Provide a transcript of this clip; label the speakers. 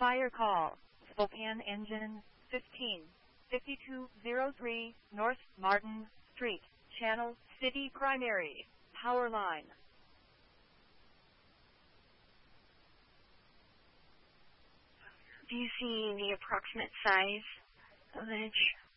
Speaker 1: Fire call. Spokane engine 155203 North Martin Street. Channel City Primary. Power line.
Speaker 2: Do you see the approximate size of the hitch?